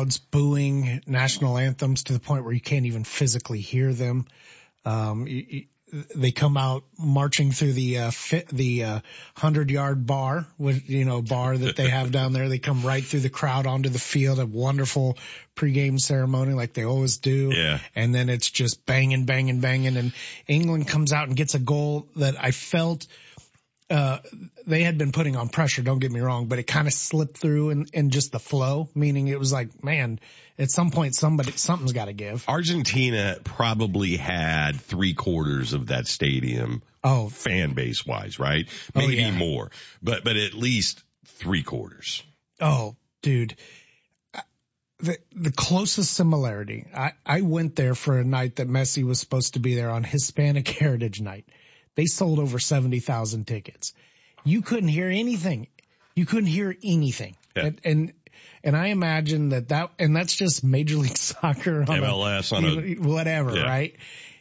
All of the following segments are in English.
crowds booing national anthems to the point where you can't even physically hear them. They come out marching through the 100-yard bar bar that they have down there. They come right through the crowd onto the field, a wonderful pregame ceremony like they always do. Yeah. And then it's just banging, banging, banging. And England comes out and gets a goal that I felt, they had been putting on pressure, don't get me wrong, but it kind of slipped through in just the flow, meaning it was like, man, at some point something's got to give. Argentina probably had 3/4 of that stadium. Oh, fan base wise, right? Maybe more, but at least 3/4. Oh, dude. The closest similarity, I went there for a night that Messi was supposed to be there on Hispanic Heritage Night. They sold over 70,000 tickets. You couldn't hear anything. Yeah. And I imagine and that's just Major League Soccer on MLS whatever, yeah. Right?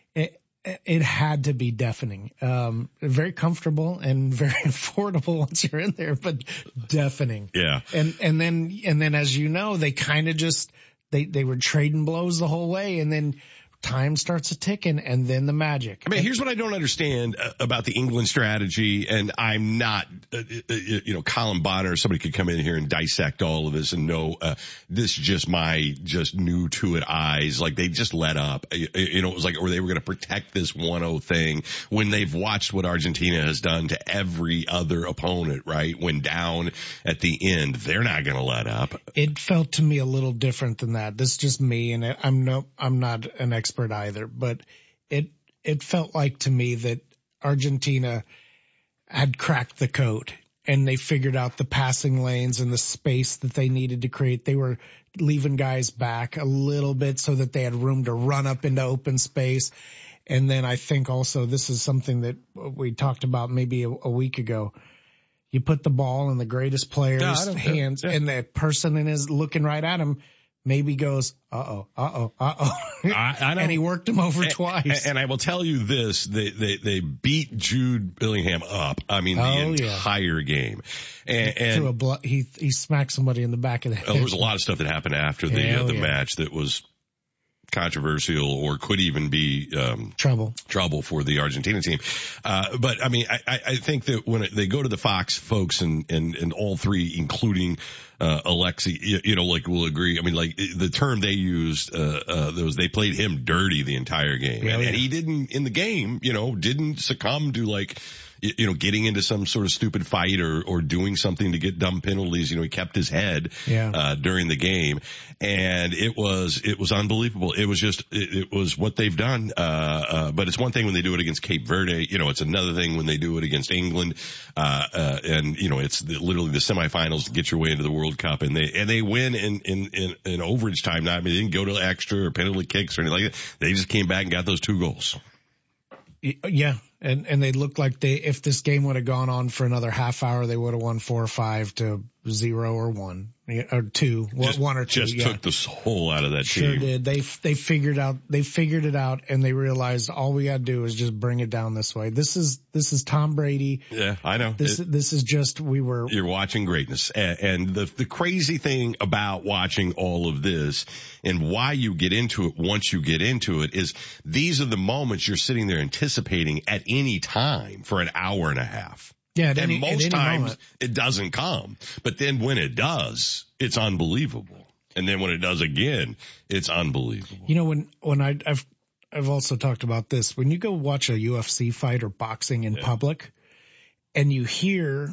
It had to be deafening. Very comfortable and very affordable once you're in there, but deafening. Yeah. And then as you know, they kind of just, they were trading blows the whole way, and then time starts a ticking, and then the magic. I mean, here's what I don't understand about the England strategy, and I'm not, Colin Bonner, somebody could come in here and dissect all of this and know, this is just my new to it eyes. Like they just let up, it was like, or they were going to protect this 1-0 thing when they've watched what Argentina has done to every other opponent, right? When down at the end, they're not going to let up. It felt to me a little different than that. This is just me, and I'm not an expert either, but it felt like to me that Argentina had cracked the code and they figured out the passing lanes and the space that they needed to create. They were leaving guys back a little bit so that they had room to run up into open space. And then I think also this is something that we talked about maybe a week ago. You put the ball in the greatest player's hands, and the person is looking right at him. Maybe goes, I know. And he worked him over twice. And I will tell you this, they beat Jude Bellingham up. I mean, the entire game. And he smacked somebody in the back of the head. There was a lot of stuff that happened after the match that was controversial or could even be trouble for the Argentina team. But I mean, I think that when they go to the Fox folks and all three, including Alexi, will agree. I mean, like the term they used, they played him dirty the entire game, and he didn't in the game, didn't succumb to getting into some sort of stupid fight or doing something to get dumb penalties. He kept his head, during the game, and it was unbelievable. It was just, it was what they've done. But it's one thing when they do it against Cape Verde, it's another thing when they do it against England. And it's literally the semifinals to get your way into the World Cup, and they win in overage time. Now, I mean, they didn't go to extra or penalty kicks or anything like that. They just came back and got those 2 goals. Yeah. And they looked like if this game would have gone on for another half hour, they would have won 4 or 5 to 0 or 1 or 2, 1 or 2. Just took the soul out of that team. Sure did. They figured it out, and they realized all we got to do is just bring it down this way. This is Tom Brady. Yeah, I know. This is just, you're watching greatness. And the crazy thing about watching all of this and why you get into it once you get into it is these are the moments you're sitting there anticipating at any time for an hour and a half. Yeah, and most times moment. It doesn't come. But then when it does, it's unbelievable. And then when it does again, it's unbelievable. When I've also talked about this. When you go watch a UFC fight or boxing in public, and you hear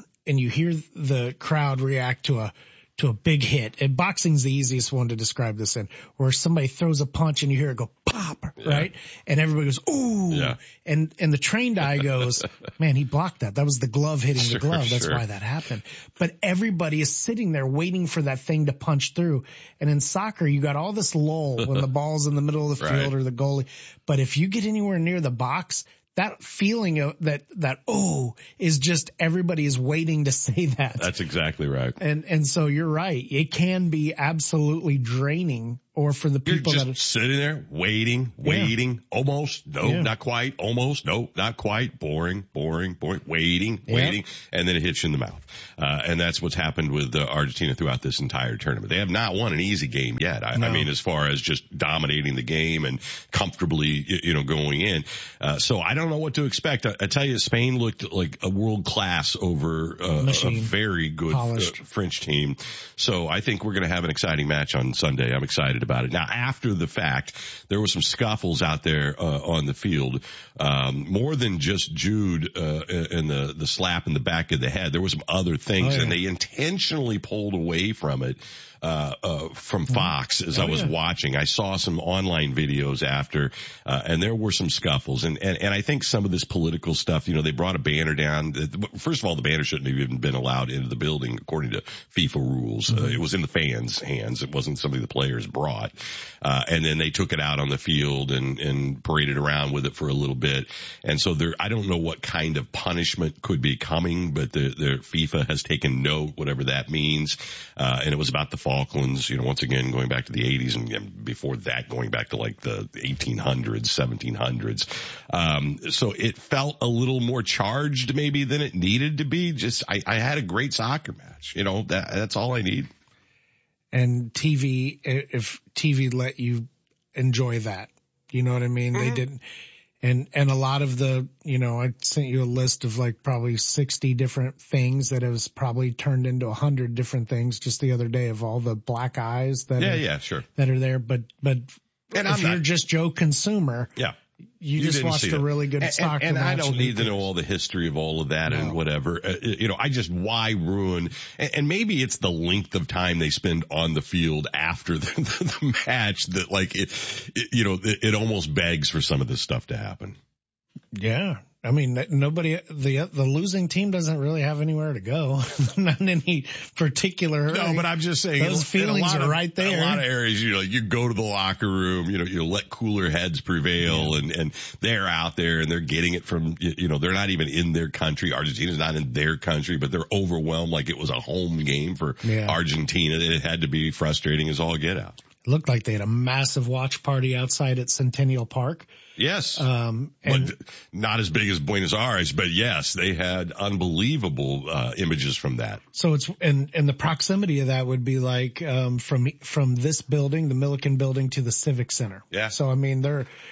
the crowd react to a big hit. And boxing's the easiest one to describe this in, where somebody throws a punch and you hear it go pop, right? And everybody goes, ooh. Yeah. And the trained eye goes, man, he blocked that. That was the glove hitting the glove. That's why that happened. But everybody is sitting there waiting for that thing to punch through. And in soccer, you got all this lull when the ball's in the middle of the field or the goalie. But if you get anywhere near the box, that feeling of that is just everybody is waiting to say that. That's exactly right. And so you're right. It can be absolutely draining, or for the people you're that are sitting there waiting, almost, no, not quite, almost, no, not quite, boring, waiting, and then it hits you in the mouth. And that's what's happened with Argentina throughout this entire tournament. They have not won an easy game yet. I mean, as far as just dominating the game and comfortably, going in. So I don't know what to expect. I tell you, Spain looked like a world class over a very good French team. So I think we're going to have an exciting match on Sunday. I'm excited about it. Now, after the fact, there were some scuffles out there on the field, more than just Jude and the slap in the back of the head. There were some other things, and they intentionally pulled away from it. From Fox as I was watching. I saw some online videos after, and there were some scuffles. And I think some of this political stuff, they brought a banner down. First of all, the banner shouldn't have even been allowed into the building according to FIFA rules. It was in the fans' hands. It wasn't something the players brought. And then they took it out on the field and paraded around with it for a little bit. And so I don't know what kind of punishment could be coming, but the FIFA has taken note, whatever that means. And it was about the Falklands, once again, going back to the 80s and before that, going back to like the 1800s, 1700s. So it felt a little more charged maybe than it needed to be. I had a great soccer match. That's all I need. And TV, if TV let you enjoy that, you know what I mean? They didn't. And a lot of the, I sent you a list of like probably 60 different things that has probably turned into 100 different things just the other day of all the black eyes that are there. But if you're just Joe consumer, you just watched a really good soccer match. And I don't need to know all the history of all of that and whatever. Why ruin? And maybe it's the length of time they spend on the field after the match that it almost begs for some of this stuff to happen. Yeah. I mean, the losing team doesn't really have anywhere to go. Not in any particular hurry. No, but I'm just saying. Those feelings are right there. In a lot of areas, you go to the locker room, you let cooler heads prevail and they're out there and they're getting it from, they're not even in their country. Argentina's not in their country, but they're overwhelmed like it was a home game for Argentina. It had to be frustrating as all get out. It looked like they had a massive watch party outside at Centennial Park. Yes. But not as big as Buenos Aires, but yes, they had unbelievable, images from that. So it's, and the proximity of that would be like, from this building, the Milliken building to the Civic Center. Yeah. So, I mean,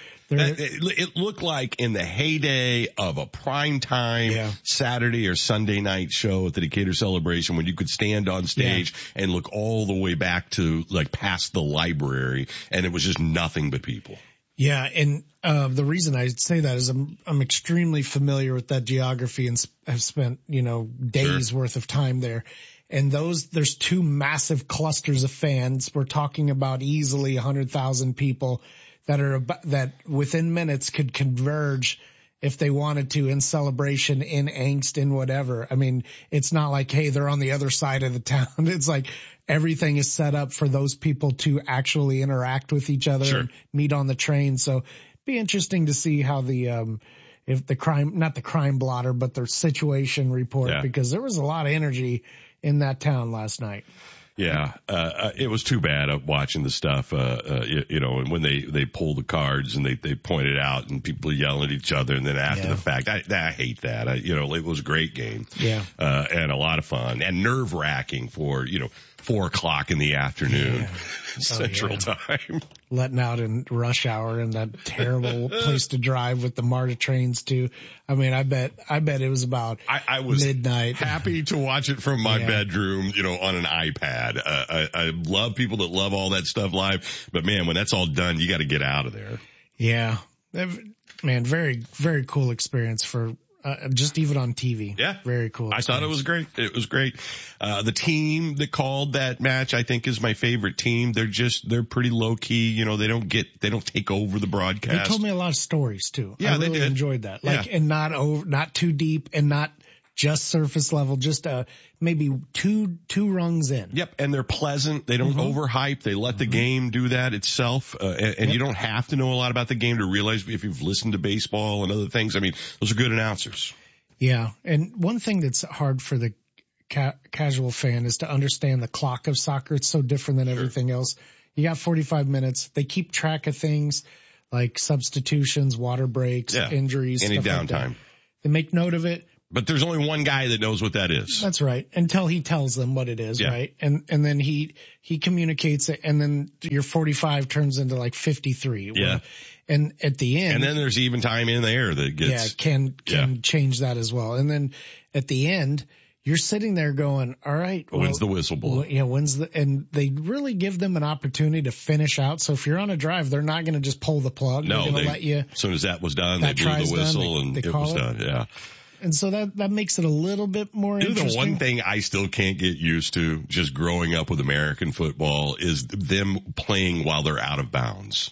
it looked like in the heyday of a primetime Saturday or Sunday night show at the Decatur Celebration when you could stand on stage and look all the way back to like past the library and it was just nothing but people. Yeah, and the reason I say that is I'm extremely familiar with that geography and have spent, days worth of time there. And there's two massive clusters of fans. We're talking about easily 100,000 people that within minutes could converge if they wanted to in celebration, in angst, in whatever. I mean, it's not like, hey, they're on the other side of the town. It's like everything is set up for those people to actually interact with each other and meet on the train. So it'd be interesting to see how if the crime, not the crime blotter, but their situation report, because there was a lot of energy in that town last night. Yeah, it was too bad watching the stuff, and when they pull the cards and they point it out and people yell at each other and then after the fact, I hate that. It was a great game. Yeah. And a lot of fun and nerve wracking for, 4:00 in the afternoon, Central Time. Letting out in rush hour in that terrible place to drive with the MARTA trains too. I mean, I bet it was about I was midnight. Happy to watch it from my bedroom, on an iPad. I love people that love all that stuff live, but man, when that's all done, you got to get out of there. Yeah. Man, very, very cool experience for just even on TV. Yeah. Very cool experience. I thought it was great. It was great. The team that called that match, I think, is my favorite team. They're pretty low key. They don't take over the broadcast. They told me a lot of stories too. Yeah, I really enjoyed that. And not too deep and not just surface level, just maybe two rungs in. Yep, and they're pleasant. They don't overhype. They let the game do that itself, and you don't have to know a lot about the game to realize if you've listened to baseball and other things. I mean, those are good announcers. Yeah, and one thing that's hard for the casual fan is to understand the clock of soccer. It's so different than everything else. You got 45 minutes. They keep track of things like substitutions, water breaks, injuries, any stuff downtime. Like they make note of it. But there's only one guy that knows what that is. That's right. Until he tells them what it is, right? And then he communicates it, and then your 45 turns into like 53. Yeah. And at the end. And then there's even time in there that gets. Can change that as well. And then at the end, you're sitting there going, all right. Well, when's the whistle blow? And they really give them an opportunity to finish out. So if you're on a drive, they're not going to just pull the plug. No, they're going to let you. As soon as that was done, they blew the whistle and it was done. Yeah. And so that makes it a little bit more interesting. The one thing I still can't get used to, just growing up with American football, is them playing while they're out of bounds.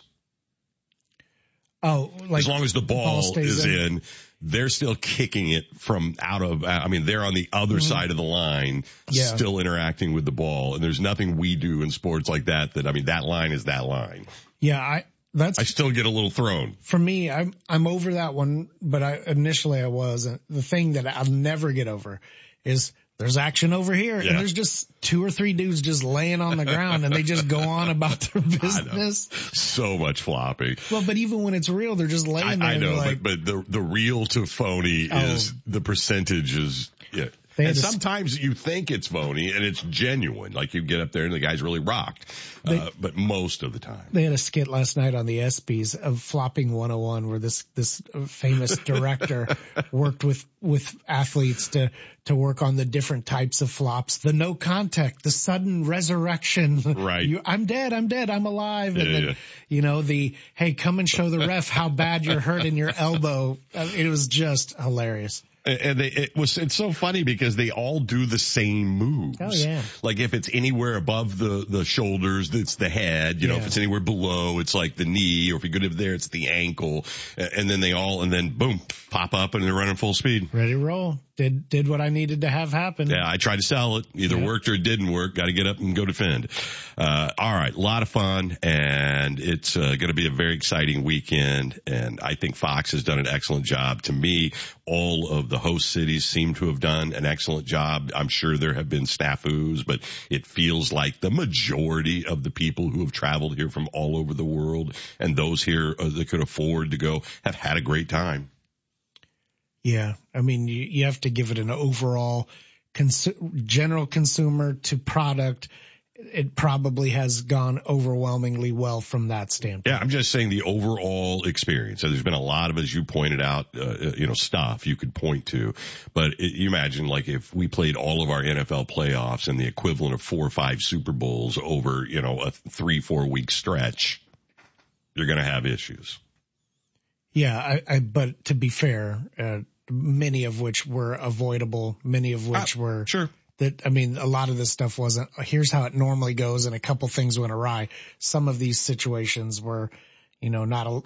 Oh, like as long as the ball is in, they're still kicking it from out of, I mean, they're on the other side of the line, still interacting with the ball. And there's nothing we do in sports like that, I mean, that line is that line. Yeah, I still get a little thrown. For me, I'm over that one, but initially I was. The thing that I'll never get over is there's action over here, and there's just 2 or 3 dudes just laying on the ground, and they just go on about their business. So much floppy. Well, but even when it's real, they're just laying there. I know, like, but the real to phony is the percentage is. Yeah. And sometimes you think it's phony and it's genuine. Like you get up there and the guy's really rocked. But most of the time. They had a skit last night on the ESPYs of Flopping 101 where this famous director worked with athletes to work on the different types of flops. The no contact, the sudden resurrection. Right. I'm dead, I'm alive. And then, the, hey, come and show the ref how bad you're hurt in your elbow. It was just hilarious. And it's so funny because they all do the same moves. Oh yeah. Like if it's anywhere above the shoulders, it's the head. You know, if it's anywhere below, it's like the knee. Or if you go there, it's the ankle. And then and then boom, pop up and they're running full speed. Ready to roll. Did what I needed to have happen. Yeah, I tried to sell it. Either worked or it didn't work. Got to get up and go defend. All right, a lot of fun, and it's going to be a very exciting weekend. And I think Fox has done an excellent job. To me, all of the host cities seem to have done an excellent job. I'm sure there have been snafus, but it feels like the majority of the people who have traveled here from all over the world and those here that could afford to go have had a great time. Yeah, I mean, you have to give it an overall general consumer to product. It probably has gone overwhelmingly well from that standpoint. Yeah, I'm just saying the overall experience. So there's been a lot of, as you pointed out, stuff you could point to. But you imagine, like, if we played all of our NFL playoffs and the equivalent of 4 or 5 Super Bowls over, a 3-4 week stretch, you're going to have issues. Yeah, but to be fair, many of which were avoidable, many of which were sure. A lot of this stuff wasn't, here's how it normally goes, and a couple things went awry. Some of these situations were, not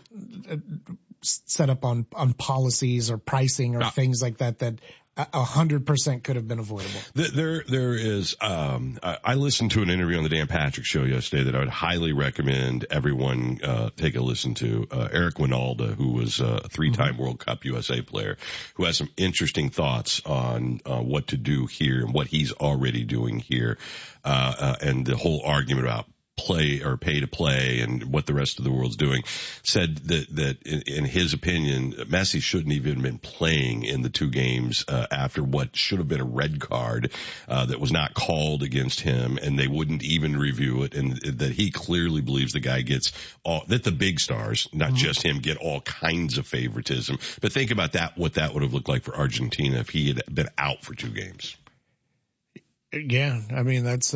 set up on policies or pricing or things like that 100% could have been avoidable. There is, I listened to an interview on the Dan Patrick Show yesterday that I would highly recommend everyone, take a listen to. Eric Winalda, who was a 3-time World Cup USA player, who has some interesting thoughts on, what to do here and what he's already doing here, and the whole argument about play or pay to play and what the rest of the world's doing, said that in his opinion, Messi shouldn't even have been playing in the 2 games after what should have been a red card that was not called against him, and they wouldn't even review it, and that he clearly believes the guy gets that the big stars, not just him, get all kinds of favoritism. But think about that, what that would have looked like for Argentina if he had been out for 2 games. Yeah, that's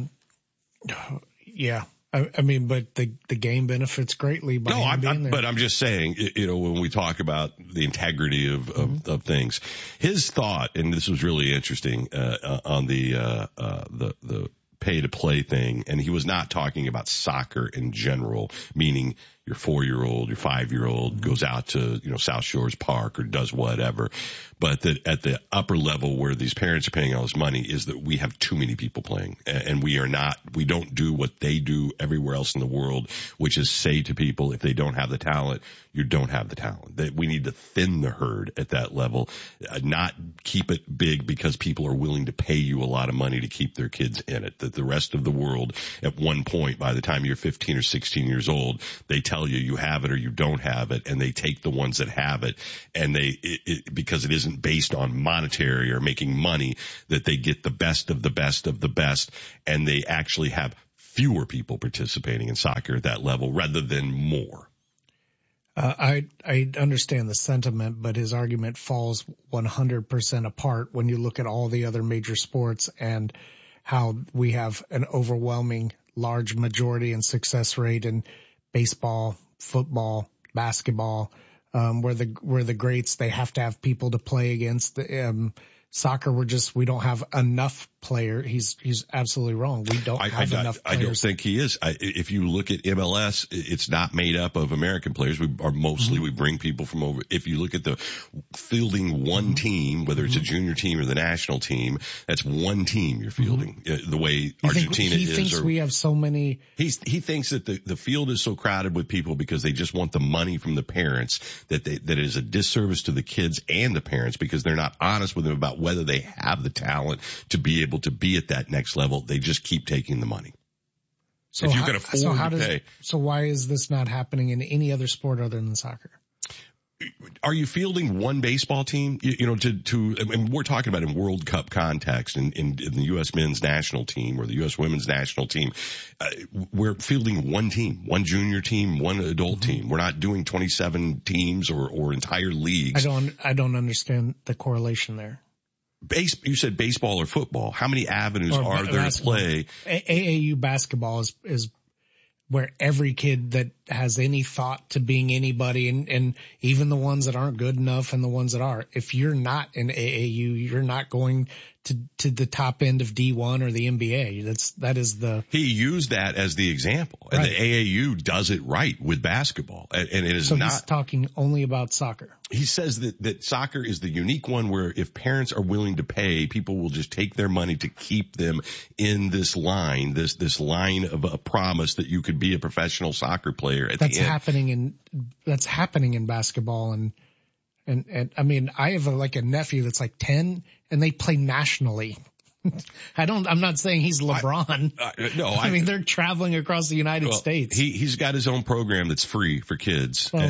yeah. But the game benefits greatly by him being there. But I'm just saying, when we talk about the integrity of things, his thought, and this was really interesting, on the pay to play thing, and he was not talking about soccer in general, meaning your 4-year-old, your 5-year-old goes out to, South Shores Park or does whatever. But that at the upper level where these parents are paying all this money is that we have too many people playing, and we don't do what they do everywhere else in the world, which is say to people, if they don't have the talent, you don't have the talent. That we need to thin the herd at that level, not keep it big because people are willing to pay you a lot of money to keep their kids in it. That the rest of the world at one point, by the time you're 15 or 16 years old, they tell you have it or you don't have it, and they take the ones that have it, and because it isn't based on monetary or making money, that they get the best of the best of the best, and they actually have fewer people participating in soccer at that level rather than more. I understand the sentiment, but his argument falls 100% apart when you look at all the other major sports and how we have an overwhelming large majority and success rate in baseball, football, basketball, where the greats, they have to have people to play against. Soccer, we don't have enough players. He's absolutely wrong. We don't have enough players. I don't think he is. If you look at MLS, it's not made up of American players. We bring people from over. If you look at the fielding one team, whether it's a junior team or the national team, that's one team you're fielding. The way Argentina is. He thinks we have so many. He thinks that the field is so crowded with people because they just want the money from the parents, that it is a disservice to the kids and the parents because they're not honest with them about whether they have the talent to be able to be at that next level. They just keep taking the money. So if you can afford to pay. So why is this not happening in any other sport other than soccer? Are you fielding one baseball team? And we're talking about in World Cup context in the U.S. men's national team or the U.S. women's national team. We're fielding one team, one junior team, one adult team. We're not doing 27 teams or entire leagues. I don't understand the correlation there. You said baseball or football. How many avenues are there basketball to play? AAU basketball is where every kid that has any thought to being anybody, and even the ones that aren't good enough and the ones that are, if you're not in AAU, you're not going to the top end of D1 or the NBA. He used that as the example. And right. The AAU does it right with basketball. And it is so not. He's talking only about soccer. He says that soccer is the unique one where if parents are willing to pay, people will just take their money to keep them in this line, this line of a promise that you could be a professional soccer player at the end. That's happening in basketball. And I mean, I have a nephew that's 10 and they play nationally. I'm not saying he's LeBron. No, I mean, they're traveling across the United States. He's got his own program that's free for kids. Well,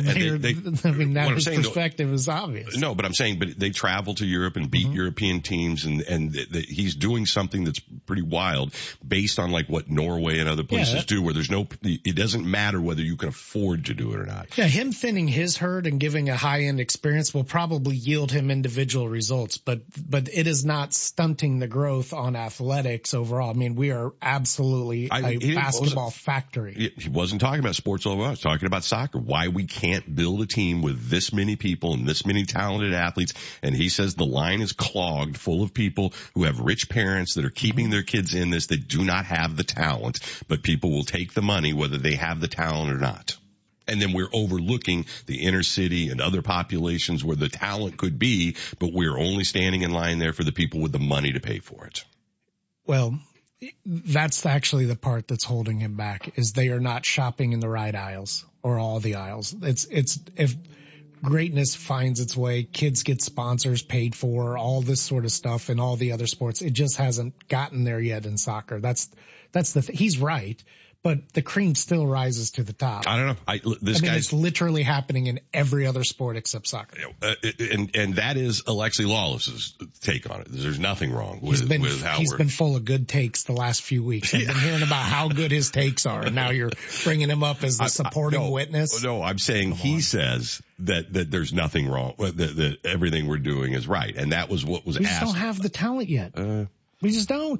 his perspective is obvious. No, but I'm saying, but they travel to Europe and beat European teams, and he's doing something that's pretty wild based on what Norway and other places do, where it doesn't matter whether you can afford to do it or not. Yeah, him thinning his herd and giving a high-end experience will probably yield him individual results, but it is not stunting the growth on athletics overall. I mean, we are absolutely a basketball factory. He wasn't talking about sports overall. He was talking about soccer. Why we can't build a team with this many people and this many talented athletes. And he says the line is clogged full of people who have rich parents that are keeping their kids in this that do not have the talent, but people will take the money whether they have the talent or not. And then we're overlooking the inner city and other populations where the talent could be, but we're only standing in line there for the people with the money to pay for it. Well, that's actually the part that's holding him back, is they are not shopping in the right aisles or all the aisles. It's if greatness finds its way, kids get sponsors paid for, all this sort of stuff in all the other sports. It just hasn't gotten there yet in soccer. That's he's right. But the cream still rises to the top. I don't know. It's literally happening in every other sport except soccer. And that is Alexi Lawless's take on it. There's nothing wrong with how he's been full of good takes the last few weeks. I've been hearing about how good his takes are, and now you're bringing him up as the supporting witness. No, I'm saying he says that there's nothing wrong, that everything we're doing is right, and that was what was asked. We just don't have the talent yet. We just don't.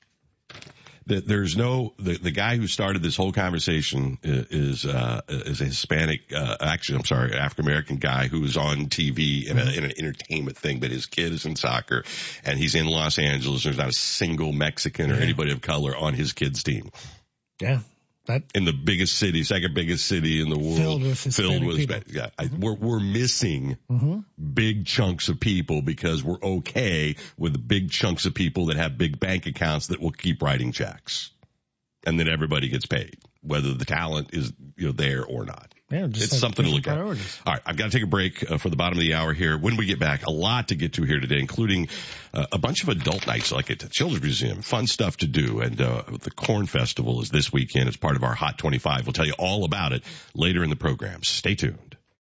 That there's the guy who started this whole conversation is a Hispanic, African American guy who is on TV in an entertainment thing, but his kid is in soccer and he's in Los Angeles. There's not a single Mexican or anybody of color on his kid's team. Yeah. in the biggest city, second biggest city in the world, filled with people. Yeah, we're missing big chunks of people because we're okay with big chunks of people that have big bank accounts that will keep writing checks, and then everybody gets paid, whether the talent is there or not. Yeah, it's something to look at. All right, I've got to take a break for the bottom of the hour here. When we get back, a lot to get to here today, including a bunch of adult nights like at the Children's Museum, fun stuff to do. And the Corn Festival is this weekend. It's part of our Hot 25. We'll tell you all about it later in the program. Stay tuned.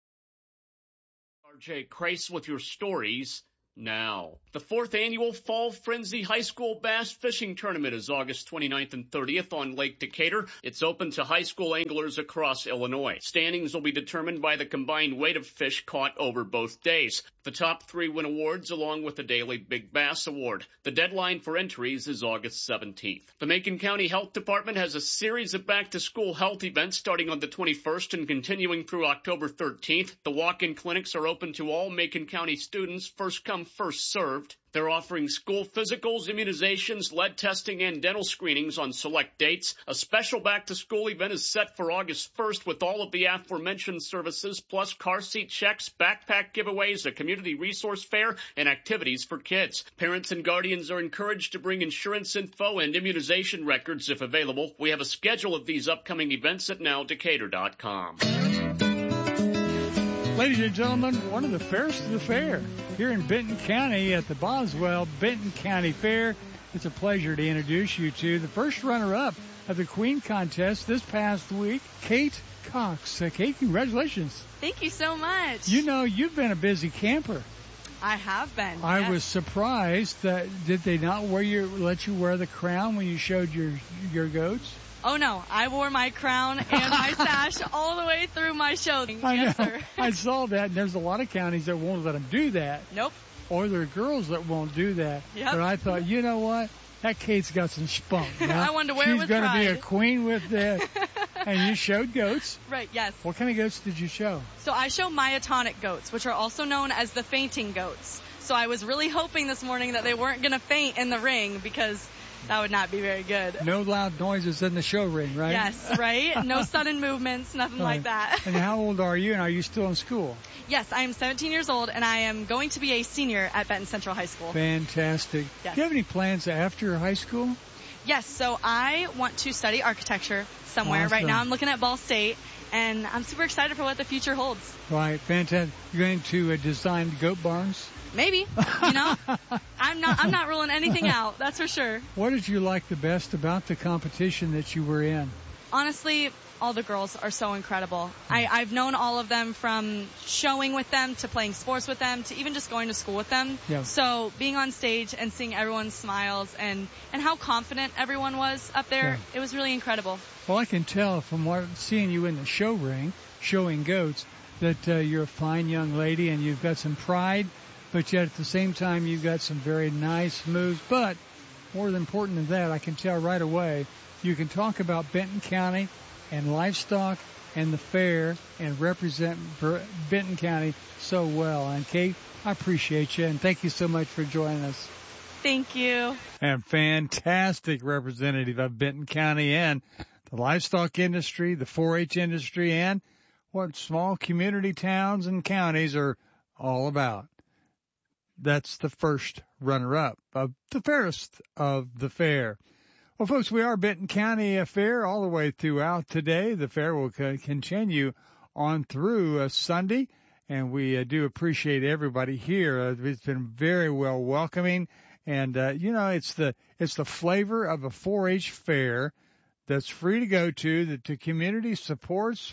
RJ Crace with your stories now. The 4th annual Fall Frenzy High School Bass Fishing Tournament is August 29th and 30th on Lake Decatur. It's open to high school anglers across Illinois. Standings will be determined by the combined weight of fish caught over both days. The top 3 win awards along with the Daily Big Bass Award. The deadline for entries is August 17th. The Macon County Health Department has a series of back-to-school health events starting on the 21st and continuing through October 13th. The walk-in clinics are open to all Macon County students, first come, first served. They're offering school physicals, immunizations, lead testing, and dental screenings on select dates. A special back-to-school event is set for August 1st with all of the aforementioned services, plus car seat checks, backpack giveaways, a community resource fair, and activities for kids. Parents and guardians are encouraged to bring insurance info and immunization records if available. We have a schedule of these upcoming events at nowdecatur.com. Ladies and gentlemen, one of the fairest of the fair here in Benton County at the Boswell Benton County Fair. It's a pleasure to introduce you to the first runner-up of the Queen Contest this past week, Kate Cox. Kate, congratulations. Thank you so much. You know, you've been a busy camper. I have been. I was surprised that did they not let you wear the crown when you showed your goats? Oh, no. I wore my crown and my sash all the way through my show. Yes, sir. I saw that, and there's a lot of counties that won't let them do that. Nope. Or there are girls that won't do that. Yep. But I thought, you know what? That Kate's got some spunk. I wanted to wear it with pride. She's going to be a queen with that. And you showed goats. Right, yes. What kind of goats did you show? So I show myotonic goats, which are also known as the fainting goats. So I was really hoping this morning that they weren't going to faint in the ring because that would not be very good. No loud noises in the show ring, right? Yes, right? No sudden movements, nothing like that. And how old are you, and are you still in school? Yes, I am 17 years old, and I am going to be a senior at Benton Central High School. Fantastic. Yes. Do you have any plans after high school? Yes, so I want to study architecture somewhere. Awesome. Right now I'm looking at Ball State, and I'm super excited for what the future holds. Right, fantastic. You're going to design goat barns? Maybe, you know. I'm not ruling anything out, that's for sure. What did you like the best about the competition that you were in? Honestly, all the girls are so incredible. I've known all of them from showing with them to playing sports with them to even just going to school with them. Yeah. So being on stage and seeing everyone's smiles and how confident everyone was up there, It was really incredible. Well, I can tell from seeing you in the show ring, showing goats, that you're a fine young lady and you've got some pride, but yet at the same time you've got some very nice moves. But more than important than that, I can tell right away, you can talk about Benton County and livestock and the fair and represent Benton County so well. And Kate, I appreciate you and thank you so much for joining us. Thank you. And fantastic representative of Benton County and the livestock industry, the 4-H industry, and what small community towns and counties are all about. That's the first runner-up of the fairest of the fair. Well, folks, we are Benton County Fair all the way throughout today. The fair will continue on through Sunday, and we do appreciate everybody here. It's been very well welcoming, and it's the flavor of a 4-H fair that's free to go to, that the community supports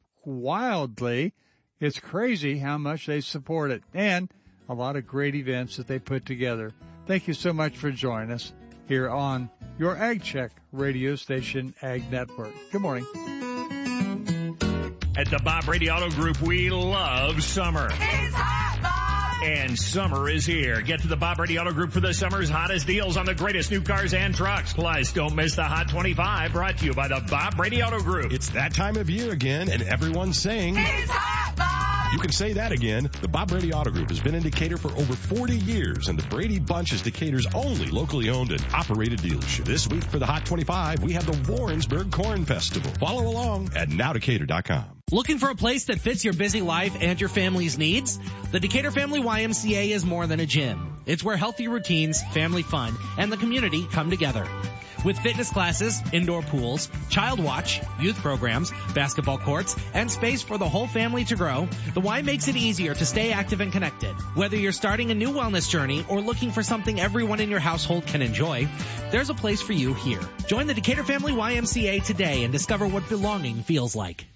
wildly. It's crazy how much they support it, and a lot of great events that they put together. Thank you so much for joining us here on your Ag Check radio station, Ag Network. Good morning. At the Bob Brady Auto Group, we love summer. It's hot, Bob! And summer is here. Get to the Bob Brady Auto Group for the summer's hottest deals on the greatest new cars and trucks. Plus, don't miss the Hot 25, brought to you by the Bob Brady Auto Group. It's that time of year again, and everyone's saying, It's hot, Bob! You can say that again. The Bob Brady Auto Group has been in Decatur for over 40 years, and the Brady Bunch is Decatur's only locally owned and operated dealership. This week for the Hot 25, we have the Warrensburg Corn Festival. Follow along at nowdecatur.com. Looking for a place that fits your busy life and your family's needs? The Decatur Family YMCA is more than a gym. It's where healthy routines, family fun, and the community come together. With fitness classes, indoor pools, child watch, youth programs, basketball courts, and space for the whole family to grow, the Y makes it easier to stay active and connected. Whether you're starting a new wellness journey or looking for something everyone in your household can enjoy, there's a place for you here. Join the Decatur Family YMCA today and discover what belonging feels like.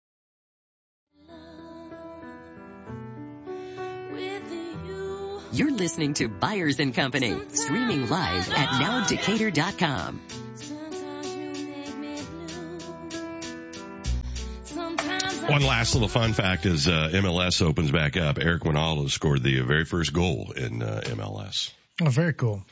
You're listening to Byers & Company, streaming live at nowdecatur.com. One last little fun fact as MLS opens back up. Eric Winaldo scored the very first goal in MLS. Oh, very cool.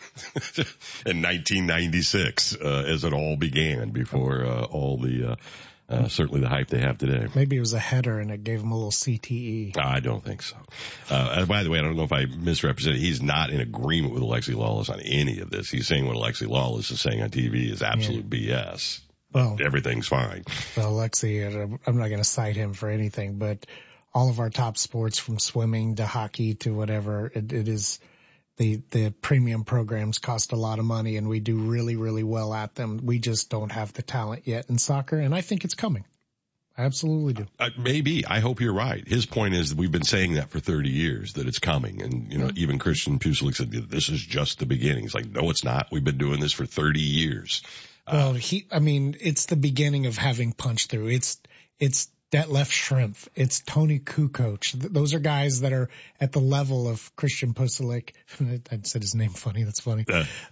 In 1996, as it all began, before all the certainly the hype they have today. Maybe it was a header and it gave him a little CTE. I don't think so. By the way, I don't know if I misrepresented. He's not in agreement with Alexi Lawless on any of this. He's saying what Alexi Lawless is saying on TV is absolute BS. Well, everything's fine. Well, Alexi, I'm not going to cite him for anything, but all of our top sports from swimming to hockey to whatever, it is the premium programs cost a lot of money and we do really, really well at them. We just don't have the talent yet in soccer, and I think it's coming. I absolutely do. Maybe. I hope you're right. His point is that we've been saying that for 30 years, that it's coming. And, you know, even Christian Puselik said, this is just the beginning. He's like, no, it's not. We've been doing this for 30 years. Well, it's the beginning of having punch through. It's Detlef Schrempf. It's Tony Kukoc. Those are guys that are at the level of Christian Puselik. I said his name funny. That's funny.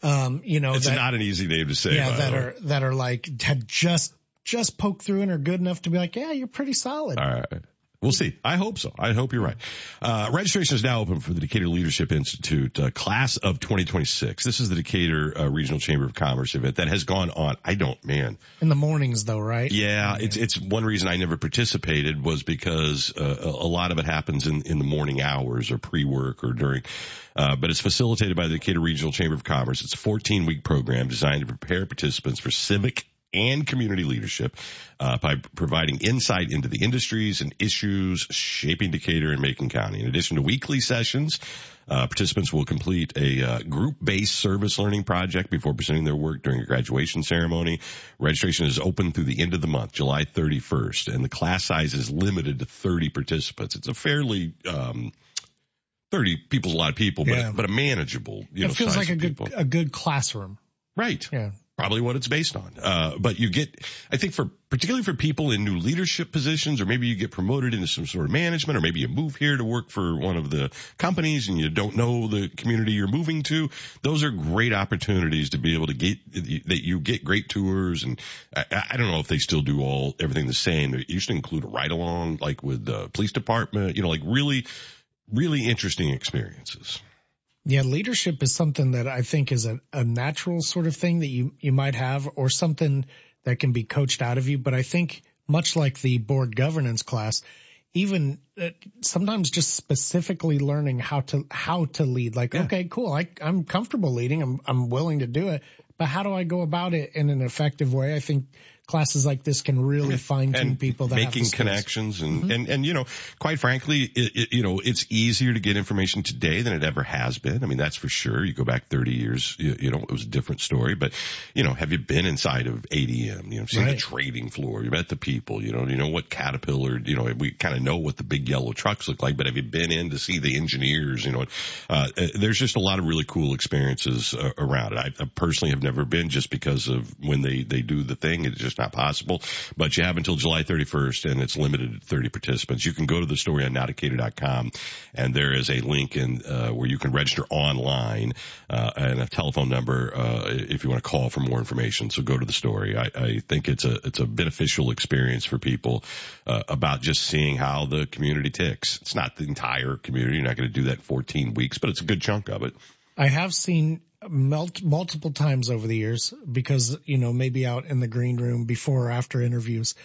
It's not an easy name to say. Yeah, that are like had just poked through and are good enough to be like, yeah, you're pretty solid. All right. We'll see. I hope so. I hope you're right. Registration is now open for the Decatur Leadership Institute, class of 2026. This is the Decatur Regional Chamber of Commerce event that has gone on. In the mornings though, right? Yeah. It's one reason I never participated was because, a lot of it happens in the morning hours or pre-work or during, but it's facilitated by the Decatur Regional Chamber of Commerce. It's a 14-week program designed to prepare participants for civic and community leadership by providing insight into the industries and issues shaping Decatur and Macon County. In addition to weekly sessions, participants will complete a group-based service learning project before presenting their work during a graduation ceremony. Registration is open through the end of the month, July 31st, and the class size is limited to 30 participants. It's a fairly 30 people's a lot of people, but a manageable, it feels like a good classroom. Right. Yeah. Probably what it's based on. But you get, I think particularly for people in new leadership positions, or maybe you get promoted into some sort of management, or maybe you move here to work for one of the companies and you don't know the community you're moving to. Those are great opportunities to be able to get great tours. And I don't know if they still do everything the same. They used to include a ride along, like with the police department, like really, really interesting experiences. Yeah, leadership is something that I think is a natural sort of thing that you might have, or something that can be coached out of you. But I think much like the board governance class, even sometimes just specifically learning how to lead. Like, okay, cool. I'm comfortable leading. I'm willing to do it. But how do I go about it in an effective way? I think classes like this can really fine-tune people that making have connections and quite frankly, it's easier to get information today than it ever has been. I mean, that's for sure. You go back 30 years, it was a different story, but have you been inside of ADM, seen the trading floor, you met the people, you know what Caterpillar, we kind of know what the big yellow trucks look like, but have you been in to see the engineers, there's just a lot of really cool experiences around it. I personally have never been, just because of when they do the thing. It's just not possible, but you have until July 31st, and it's limited to 30 participants. You can go to the story on nowdecatur.com, and there is a link where you can register online, and a telephone number, if you want to call for more information. So go to the story. I think it's a beneficial experience for people, about just seeing how the community ticks. It's not the entire community. You're not going to do that in 14 weeks, but it's a good chunk of it. I have seen multiple times over the years, because, maybe out in the green room before or after interviews,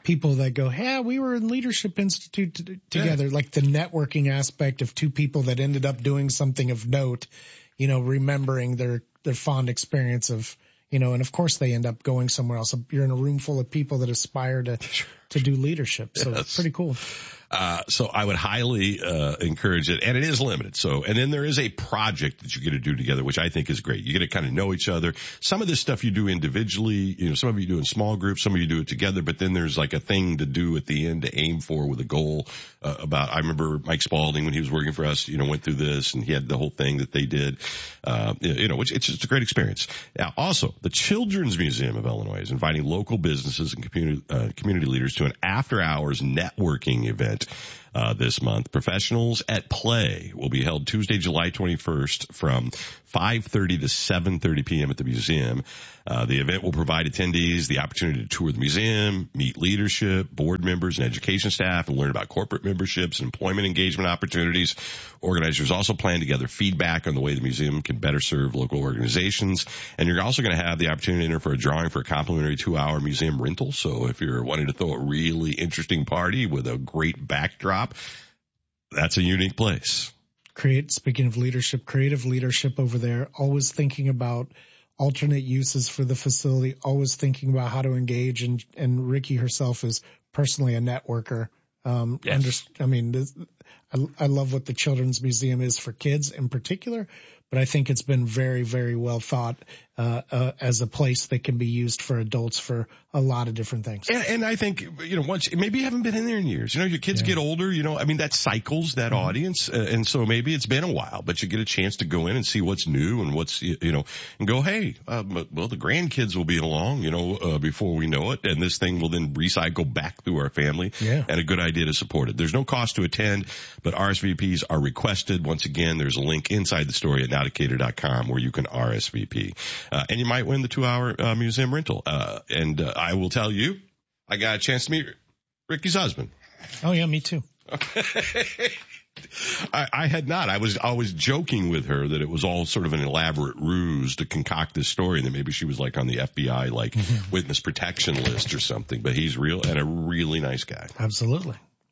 people that go, hey, we were in Leadership Institute together. Yeah. Like the networking aspect of two people that ended up doing something of note, remembering their fond experience of, and of course they end up going somewhere else. You're in a room full of people that aspire to do leadership. So it's pretty cool. So I would highly encourage it, and it is limited. So, and then there is a project that you get to do together, which I think is great. You get to kind of know each other. Some of this stuff you do individually, some of you do in small groups, some of you do it together, but then there's like a thing to do at the end to aim for with a goal. I remember Mike Spalding when he was working for us, went through this, and he had the whole thing that they did, which it's just a great experience. Now, also, the Children's Museum of Illinois is inviting local businesses and community leaders to an after-hours networking event this month. Professionals at Play will be held Tuesday, July 21st from 5:30 to 7:30 p.m. at the museum. The event will provide attendees the opportunity to tour the museum, meet leadership, board members, and education staff, and learn about corporate memberships and employment engagement opportunities. Organizers also plan to gather feedback on the way the museum can better serve local organizations. And you're also going to have the opportunity to enter for a drawing for a complimentary 2-hour museum rental. So if you're wanting to throw a really interesting party with a great backdrop, that's a unique place. Speaking of leadership, creative leadership over there, always thinking about alternate uses for the facility, always thinking about how to engage. And Ricky herself is personally a networker. Yes. I love what the Children's Museum is for kids in particular, but I think it's been very, very well thought as a place that can be used for adults for a lot of different things. And I think, once, maybe you haven't been in there in years. Your kids get older, that cycles that audience. And so maybe it's been a while, but you get a chance to go in and see what's new and what's, and go, hey, the grandkids will be along, before we know it. And this thing will then recycle back through our family. Yeah. And a good idea to support it. There's no cost to attend, but RSVPs are requested. Once again, there's a link inside the story at nowdecatur.com where you can RSVP. And you might win the 2-hour museum rental. I will tell you, I got a chance to meet Ricky's husband. Oh, yeah, me too. I had not. I was always joking with her that it was all sort of an elaborate ruse to concoct this story, and that maybe she was like on the FBI, witness protection list or something. But he's real and a really nice guy. Absolutely.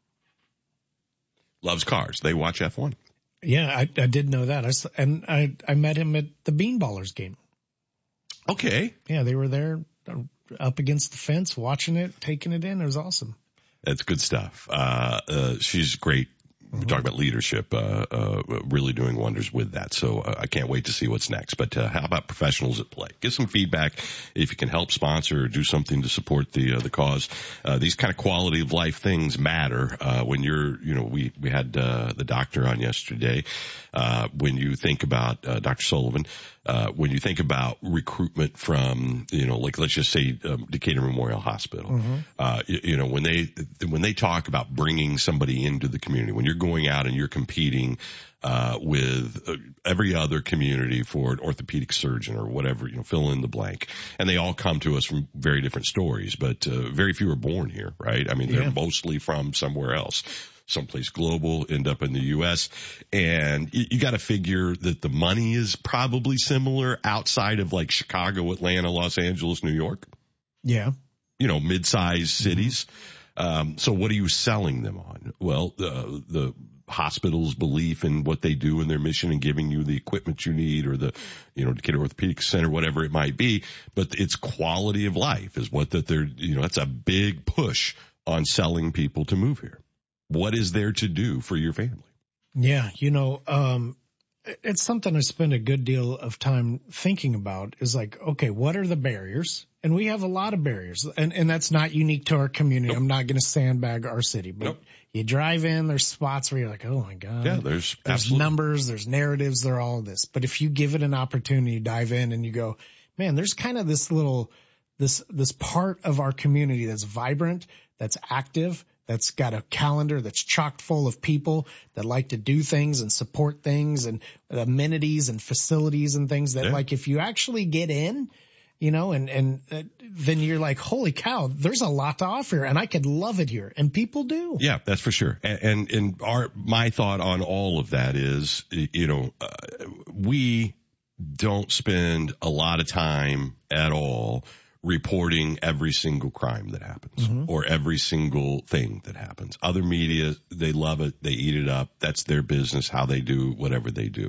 Loves cars. They watch F1. Yeah, I did know that. I met him at the Beanballers game. Okay. Yeah, they were there up against the fence, watching it, taking it in. It was awesome. That's good stuff. She's great. We talk about leadership, really doing wonders with that. So I can't wait to see what's next. But how about Professionals at Play? Give some feedback if you can help sponsor or do something to support the cause. These kind of quality of life things matter when you're, we had the doctor on yesterday. When you think about Dr. Sullivan, when you think about recruitment from, let's just say Decatur Memorial Hospital, when they talk about bringing somebody into the community, when you're going out and you're competing with every other community for an orthopedic surgeon or whatever, fill in the blank, and they all come to us from very different stories, but very few are born here, right? I mean, they're mostly from somewhere else. Someplace global, end up in the U.S. And you got to figure that the money is probably similar outside of like Chicago, Atlanta, Los Angeles, New York. Yeah. Mid-sized cities. So what are you selling them on? Well, the hospital's belief in what they do in their mission and giving you the equipment you need, or the, Decatur Orthopedic Center, whatever it might be. But it's quality of life is what that they're, that's a big push on selling people to move here. What is there to do for your family? Yeah, it's something I spend a good deal of time thinking about is like, okay, what are the barriers? And we have a lot of barriers, and that's not unique to our community. Nope. I'm not going to sandbag our city, but you drive in, there's spots where you're like, oh my God. Yeah, there's numbers, there's narratives, there's all of this. But if you give it an opportunity, you dive in and you go, man, there's kind of this little, this part of our community that's vibrant, that's active, that's got a calendar that's chock full of people that like to do things and support things and amenities and facilities and things that like if you actually get in, and then you're like, holy cow, there's a lot to offer and I could love it here. And people do. Yeah, that's for sure. And my thought on all of that is, we don't spend a lot of time at all reporting every single crime that happens or every single thing that happens. Other media, they love it. They eat it up. That's their business, how they do whatever they do.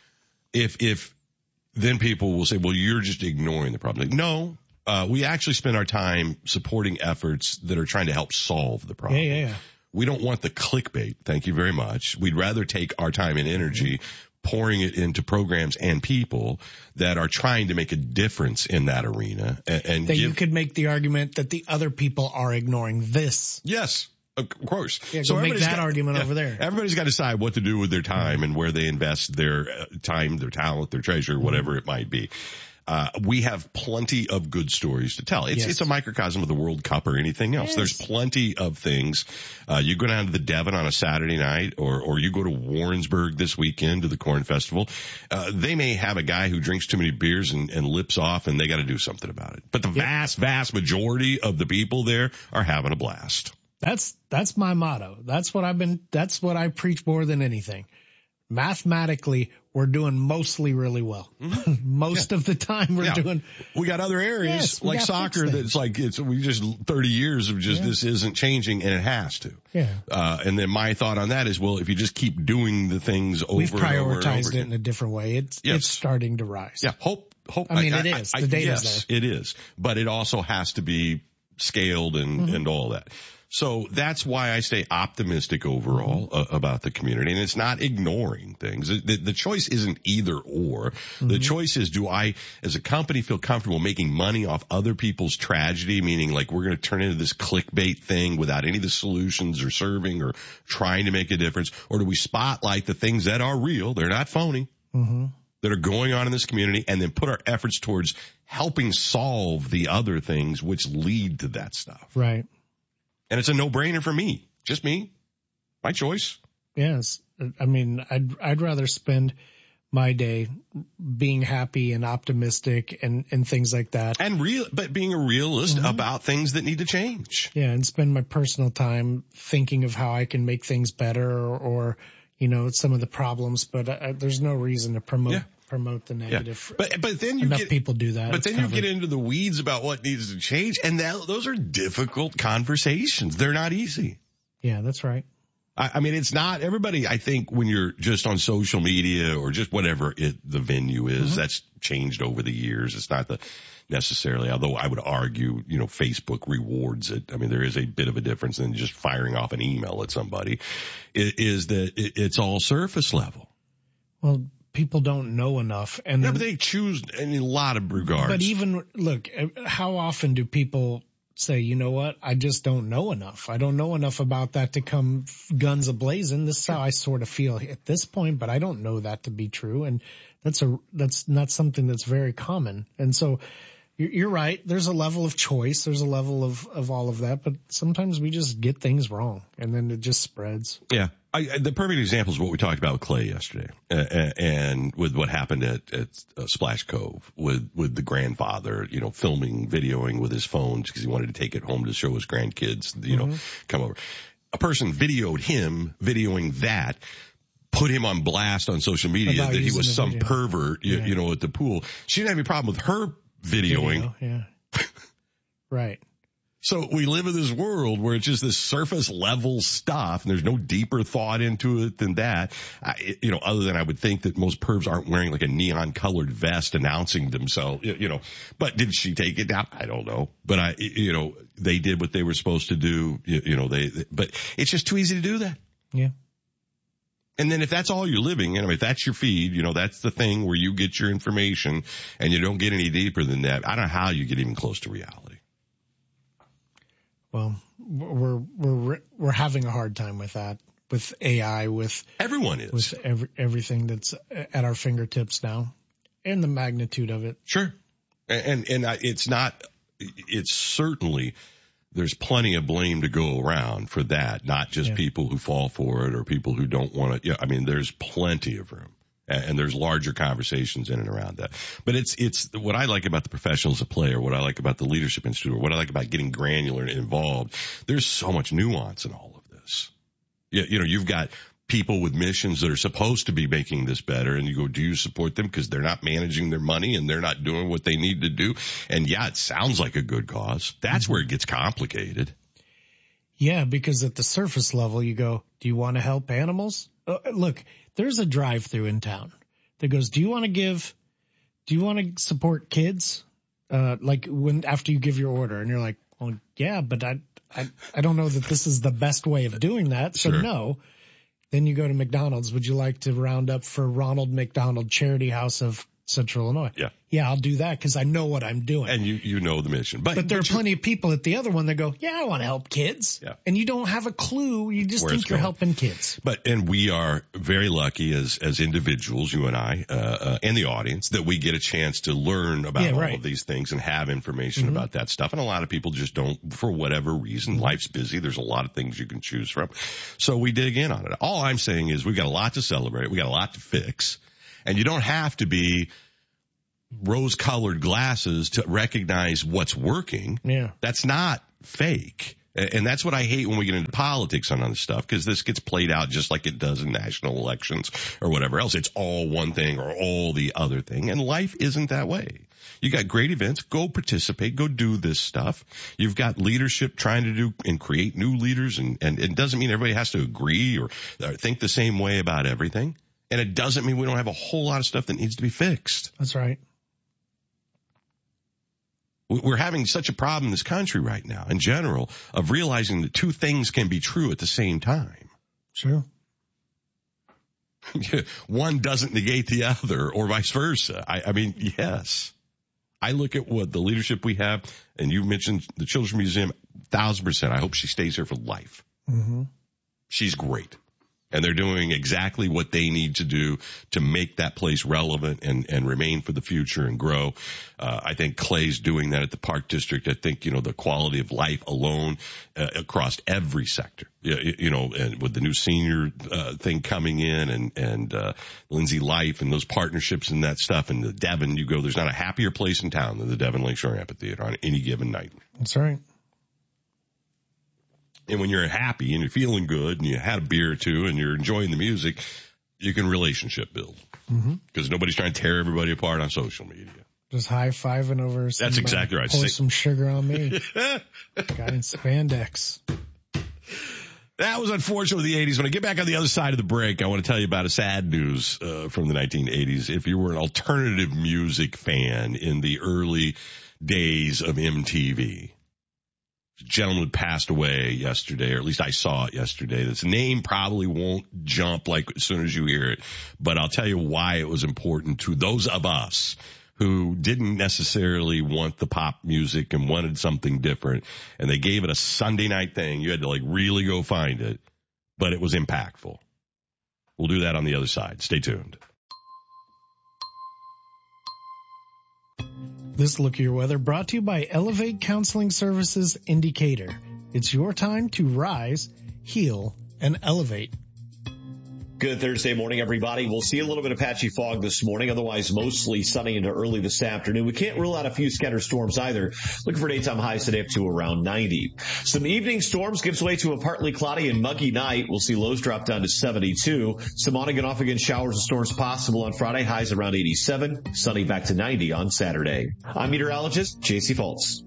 If then people will say, well, you're just ignoring the problem. Like, no, we actually spend our time supporting efforts that are trying to help solve the problem. Yeah. We don't want the clickbait. Thank you very much. We'd rather take our time and energy pouring it into programs and people that are trying to make a difference in that arena. And you could make the argument that the other people are ignoring this. Yes, of course. Yeah, so make that argument over there. Everybody's got to decide what to do with their time and where they invest their time, their talent, their treasure, whatever it might be. We have plenty of good stories to tell. It's a microcosm of the World Cup or anything else. Yes. There's plenty of things. You go down to the Devon on a Saturday night or you go to Warrensburg this weekend to the Corn Festival. They may have a guy who drinks too many beers and lips off, and they got to do something about it. But the vast majority of the people there are having a blast. That's my motto. That's what I preach more than anything. Mathematically, we're doing mostly really well. Most of the time we're doing. We got other areas like soccer that's like, we just 30 years of just this isn't changing, and it has to. Yeah. And then my thought on that is, well, if you just keep doing the things over We've and over and over prioritized again, it in a different way. It's starting to rise. Yeah. Hope. I mean, it is. The data's yes, there. It is. But it also has to be scaled and all that. So that's why I stay optimistic overall about the community. And it's not ignoring things. The choice isn't either or. The choice is, do I, as a company, feel comfortable making money off other people's tragedy, meaning like we're going to turn into this clickbait thing without any of the solutions or serving or trying to make a difference? Or do we spotlight the things that are real, they're not phony, that are going on in this community, and then put our efforts towards helping solve the other things which lead to that stuff? Right. And it's a no-brainer for me. Just me. My choice. Yes. I mean, I'd rather spend my day being happy and optimistic and things like that. But being a realist about things that need to change. Yeah. And spend my personal time thinking of how I can make things better or some of the problems, but there's no reason to promote the negative. Yeah. But then people do that. But then you get into the weeds about what needs to change, and those are difficult conversations. They're not easy. Yeah, that's right. I mean, it's not everybody. I think when you're just on social media or just whatever the venue is, that's changed over the years. It's not necessarily, although I would argue, Facebook rewards it. I mean, there is a bit of a difference than just firing off an email at somebody. Is that it's all surface level. Well, people don't know enough, and but they choose in a lot of regards. But even look, how often do people say, you know what, I just don't know enough. I don't know enough about that to come guns a-blazing. This is how I sort of feel at this point, but I don't know that to be true, and that's not something that's very common. And so you're right. There's a level of choice. There's a level of all of that, but sometimes we just get things wrong, and then it just spreads. Yeah. The perfect example is what we talked about with Clay yesterday, and with what happened at Splash Cove with the grandfather, filming, videoing with his phone because he wanted to take it home to show his grandkids, come over. A person videoed him videoing that, put him on blast on social media that he was some pervert, at the pool. She didn't have any problem with her videoing. Right. So we live in this world where it's just this surface level stuff, and there's no deeper thought into it than that. Other than I would think that most pervs aren't wearing like a neon colored vest announcing themselves, But did she take it down? I don't know. But they did what they were supposed to do. But it's just too easy to do that. Yeah. And then if that's all you're living, if that's your feed, that's the thing where you get your information and you don't get any deeper than that. I don't know how you get even close to reality. Well, we're having a hard time with that, with AI, with everyone is, with everything that's at our fingertips now, and the magnitude of it. Sure, and it's certainly there's plenty of blame to go around for that, not just people who fall for it or people who don't want to. There's plenty of room. And there's larger conversations in and around that. But it's what I like about the professionals at play, or what I like about the Leadership Institute, or what I like about getting granular and involved. There's so much nuance in all of this. You've got people with missions that are supposed to be making this better, and you go, do you support them because they're not managing their money and they're not doing what they need to do? And yeah, it sounds like a good cause. That's where it gets complicated. Yeah, because at the surface level, you go, do you want to help animals? Look, there's a drive-through in town that goes, do you want to support kids? Like after you give your order, and you're like, well, yeah, but I don't know that this is the best way of doing that. So sure. No. Then you go to McDonald's. Would you like to round up for Ronald McDonald Charity House of Central Illinois? Yeah. Yeah, I'll do that because I know what I'm doing. And you know the mission. But there are plenty of people at the other one that go, yeah, I want to help kids. Yeah. And you don't have a clue. You just think you're helping kids. And we are very lucky as individuals, you and I, and the audience, that we get a chance to learn about all of these things and have information about that stuff. And a lot of people just don't, for whatever reason. Life's busy. There's a lot of things you can choose from. So we dig in on it. All I'm saying is we got a lot to celebrate. We got a lot to fix. And you don't have to be rose-colored glasses to recognize what's working. Yeah. That's not fake. And that's what I hate when we get into politics on other stuff, because this gets played out just like it does in national elections or whatever else. It's all one thing or all the other thing. And life isn't that way. You got great events. Go participate. Go do this stuff. You've got leadership trying to do and create new leaders. And it doesn't mean everybody has to agree or think the same way about everything. And it doesn't mean we don't have a whole lot of stuff that needs to be fixed. That's right. We're having such a problem in this country right now, in general, of realizing that two things can be true at the same time. Sure. One doesn't negate the other, or vice versa. I mean, yes. I look at what the leadership we have, and you mentioned the Children's Museum, 1,000%. I hope she stays here for life. Mm-hmm. She's great. And they're doing exactly what they need to do to make that place relevant and remain for the future and grow. I think Clay's doing that at the Park District. I think, the quality of life alone, across every sector, and with the new senior, thing coming in and Lindsay Life and those partnerships and that stuff. And the Devon, there's not a happier place in town than the Devon Lakeshore Amphitheater on any given night. That's right. And when you're happy and you're feeling good and you had a beer or two and you're enjoying the music, you can relationship build. Because nobody's trying to tear everybody apart on social media. Just high-fiving over some, that's exactly right. Pour some sugar on me. Guy in spandex. That was unfortunately the 80s. When I get back on the other side of the break, I want to tell you about a sad news from the 1980s. If you were an alternative music fan in the early days of MTV, a gentleman passed away yesterday, or at least I saw it yesterday. This name probably won't jump like as soon as you hear it, but I'll tell you why it was important to those of us who didn't necessarily want the pop music and wanted something different. And they gave it a Sunday night thing. You had to really go find it, but it was impactful. We'll do that on the other side. Stay tuned. This Look at Your Weather brought to you by Elevate Counseling Services Indicator. It's your time to rise, heal, and elevate. Good Thursday morning, everybody. We'll see a little bit of patchy fog this morning, otherwise mostly sunny into early this afternoon. We can't rule out a few scattered storms either. Looking for daytime highs today up to around 90. Some evening storms gives way to a partly cloudy and muggy night. We'll see lows drop down to 72. Some on again off again showers and storms possible on Friday, highs around 87. Sunny back to 90 on Saturday. I'm meteorologist J.C. Fultz.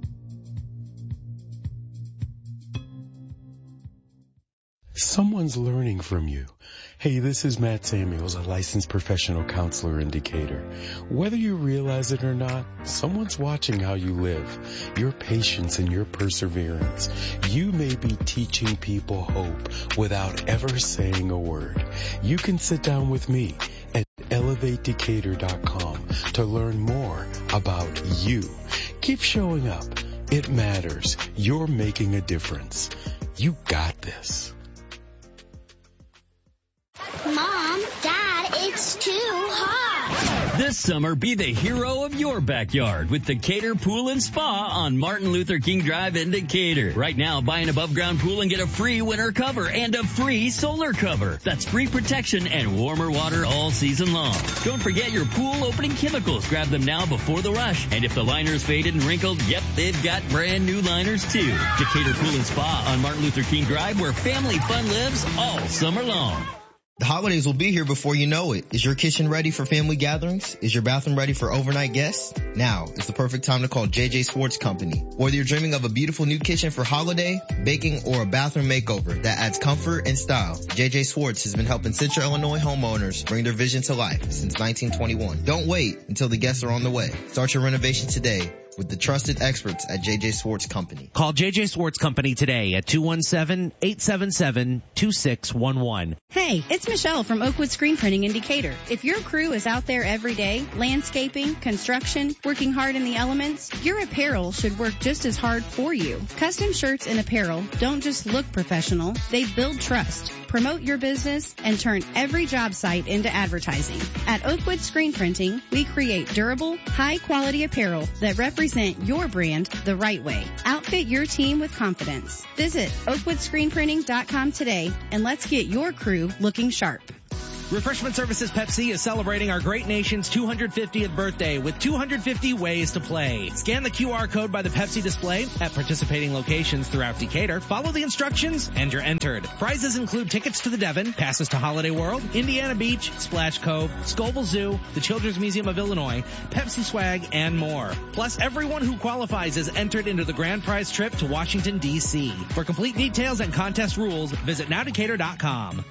Someone's learning from you. Hey, this is Matt Samuels, a licensed professional counselor indicator. Whether you realize it or not, someone's watching how you live, your patience and your perseverance. You may be teaching people hope without ever saying a word. You can sit down with me at elevatedecatur.com to learn more about you. Keep showing up. It matters. You're making a difference. You got this. Mom, Dad, it's too hot. This summer, be the hero of your backyard with Decatur Pool and Spa on Martin Luther King Drive in Decatur. Right now, buy an above-ground pool and get a free winter cover and a free solar cover. That's free protection and warmer water all season long. Don't forget your pool opening chemicals. Grab them now before the rush. And if the liner's faded and wrinkled, yep, they've got brand new liners too. Decatur Pool and Spa on Martin Luther King Drive, where family fun lives all summer long. The holidays will be here before you know it. Is your kitchen ready for family gatherings? Is your bathroom ready for overnight guests? Now is the perfect time to call JJ Swartz Company. Whether you're dreaming of a beautiful new kitchen for holiday, baking, or a bathroom makeover that adds comfort and style, JJ Swartz has been helping Central Illinois homeowners bring their vision to life since 1921. Don't wait until the guests are on the way. Start your renovation today with the trusted experts at JJ Swartz Company. Call JJ Swartz Company today at 217-877-2611. Hey, it's Michelle from Oakwood Screen Printing in Decatur. If your crew is out there every day, landscaping, construction, working hard in the elements, your apparel should work just as hard for you. Custom shirts and apparel don't just look professional, they build trust, promote your business, and turn every job site into advertising. At Oakwood Screen Printing, we create durable, high-quality apparel that represent your brand the right way. Outfit your team with confidence. Visit oakwoodscreenprinting.com today and let's get your crew looking sharp. Refreshment Services Pepsi is celebrating our great nation's 250th birthday with 250 ways to play. Scan the QR code by the Pepsi display at participating locations throughout Decatur. Follow the instructions and you're entered. Prizes include tickets to the Devon, passes to Holiday World, Indiana Beach, Splash Cove, Scoville Zoo, the Children's Museum of Illinois, Pepsi swag, and more. Plus, everyone who qualifies is entered into the grand prize trip to Washington, D.C. For complete details and contest rules, visit nowdecatur.com.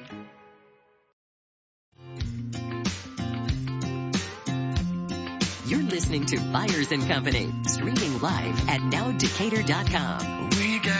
You're listening to Byers and Company, streaming live at nowdecatur.com.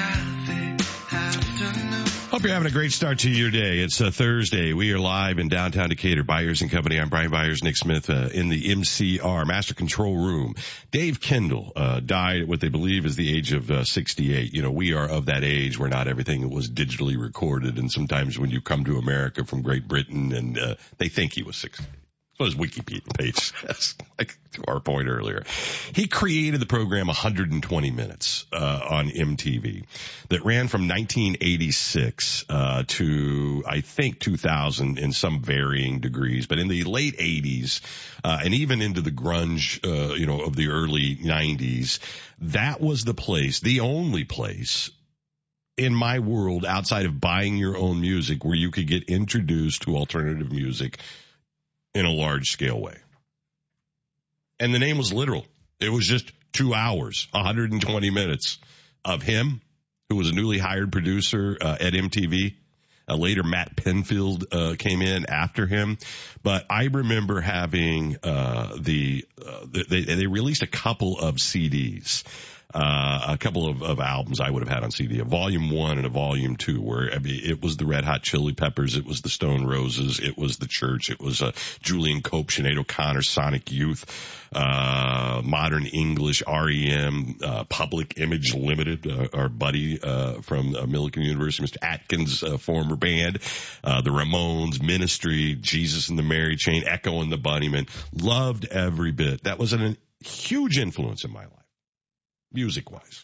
Hope you're having a great start to your day. It's a Thursday. We are live in downtown Decatur. Byers and Company. I'm Brian Byers, Nick Smith, in the MCR, Master Control Room. Dave Kendall, died at what they believe is the age of 68. You know, we are of that age where not everything was digitally recorded. And sometimes when you come to America from Great Britain and, they think he was 68. So his Wikipedia page says, like to our point earlier. He created the program 120 Minutes on MTV that ran from 1986 to, I think, 2000 in some varying degrees. But in the late 80s and even into the grunge, of the early 90s, that was the place, the only place in my world outside of buying your own music where you could get introduced to alternative music in a large scale way. And the name was literal. It was just 2 hours, 120 minutes of him, who was a newly hired producer at MTV. Later, Matt Penfield came in after him. But I remember having they released a couple of CDs. A couple of albums I would have had on CD, a volume 1 and a volume 2, where it was the Red Hot Chili Peppers, it was the Stone Roses, it was the Church, it was Julian Cope, Sinead O'Connor, Sonic Youth, Modern English, REM, Public Image Limited, our buddy from Millikan University, Mr. Atkins' former band, the Ramones, Ministry, Jesus and the Mary Chain, Echo and the Bunnymen. Loved every bit. That was a huge influence in my life, music-wise.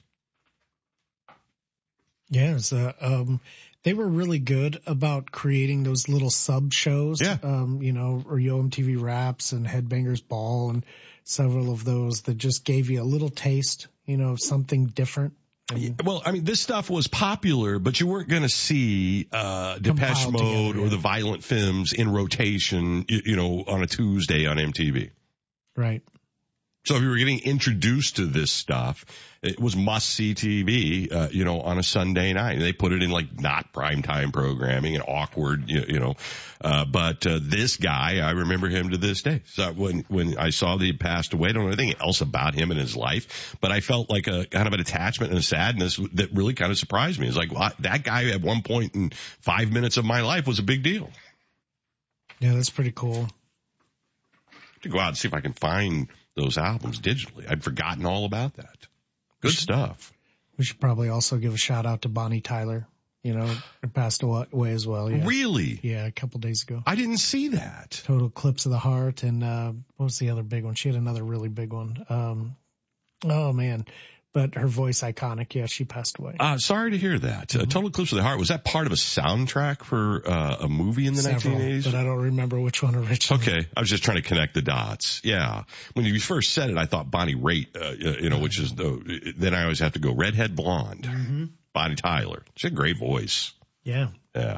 Yes, they were really good about creating those little sub shows. Yeah. Or Yo MTV Raps and Headbangers Ball and several of those that just gave you a little taste, of something different. Well, I mean, this stuff was popular, but you weren't going to see Depeche Mode or the Violent Femmes in rotation, on a Tuesday on MTV. Right. So if you were getting introduced to this stuff, it was must-see TV, on a Sunday night. They put it in like not primetime programming and awkward, but this guy, I remember him to this day. So when I saw that he passed away, I don't know anything else about him in his life, but I felt like a kind of an attachment and a sadness that really kind of surprised me. It's like, well, that guy at one point in 5 minutes of my life was a big deal. Yeah, that's pretty cool. To go out and see if I can find those albums digitally. I'd forgotten all about that. Good stuff. We should probably also give a shout out to Bonnie Tyler. It passed away as well. Yeah. Really? Yeah, a couple days ago. I didn't see that. Total Eclipse of the Heart. And what was the other big one? She had another really big one. Oh, man. But her voice iconic. Yeah, she passed away. Sorry to hear that. Total Eclipse of the Heart. Was that part of a soundtrack for a movie in the 1980s? But I don't remember which one originally. Okay. I was just trying to connect the dots. Yeah. When you first said it, I thought Bonnie Raitt, which is then I always have to go redhead blonde. Mm-hmm. Bonnie Tyler. She had a great voice. Yeah. Yeah.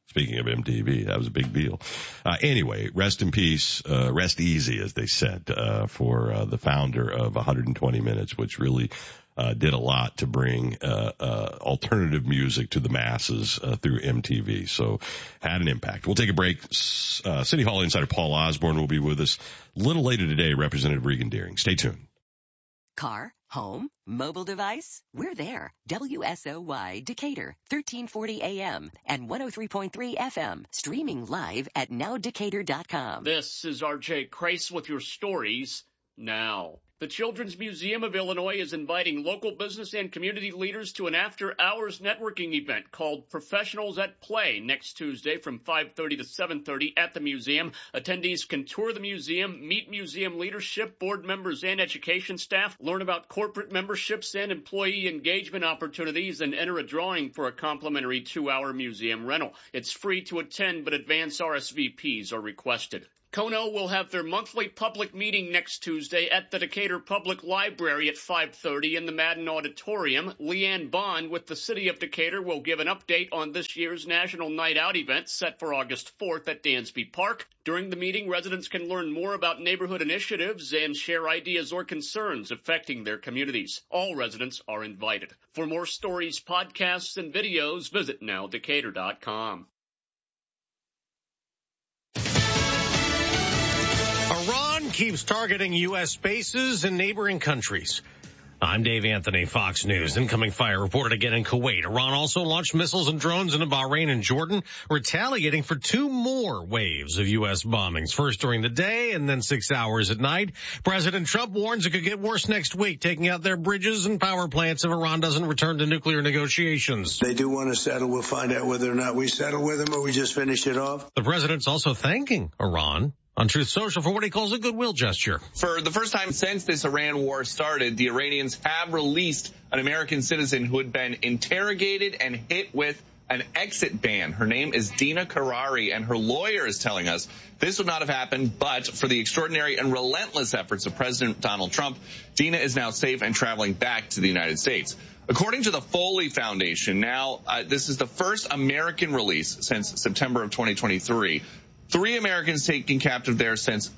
Speaking of MTV, that was a big deal. Anyway, rest in peace, rest easy, as they said, for the founder of 120 Minutes, which really did a lot to bring alternative music to the masses through MTV. So had an impact. We'll take a break. City Hall Insider Paul Osborne will be with us a little later today. Representative Regan Deering. Stay tuned. Car, home, mobile device, we're there. WSOY Decatur, 1340 AM and 103.3 FM, streaming live at nowdecatur.com. This is RJ Crace with your stories now. The Children's Museum of Illinois is inviting local business and community leaders to an after-hours networking event called Professionals at Play next Tuesday from 5:30 to 7:30 at the museum. Attendees can tour the museum, meet museum leadership, board members, and education staff, learn about corporate memberships and employee engagement opportunities, and enter a drawing for a complimentary 2-hour museum rental. It's free to attend, but advance RSVPs are requested. Kono will have their monthly public meeting next Tuesday at the Decatur Public Library at 5:30 in the Madden Auditorium. Leanne Bond with the City of Decatur will give an update on this year's National Night Out event set for August 4th at Dansby Park. During the meeting, residents can learn more about neighborhood initiatives and share ideas or concerns affecting their communities. All residents are invited. For more stories, podcasts, and videos, visit nowdecatur.com. Iran keeps targeting U.S. bases in neighboring countries. I'm Dave Anthony, Fox News. Incoming fire reported again in Kuwait. Iran also launched missiles and drones into Bahrain and Jordan, retaliating for 2 more waves of U.S. bombings, first during the day and then 6 hours at night. President Trump warns it could get worse next week, taking out their bridges and power plants if Iran doesn't return to nuclear negotiations. They do want to settle. We'll find out whether or not we settle with them or we just finish it off. The president's also thanking Iran on Truth Social for what he calls a goodwill gesture. For the first time since this Iran war started, the Iranians have released an American citizen who had been interrogated and hit with an exit ban. Her name is Dina Karari, and her lawyer is telling us this would not have happened but for the extraordinary and relentless efforts of President Donald Trump. Dina is now safe and traveling back to the United States. According to the Foley Foundation, now this is the first American release since September of 2023. 3 Americans taken captive there since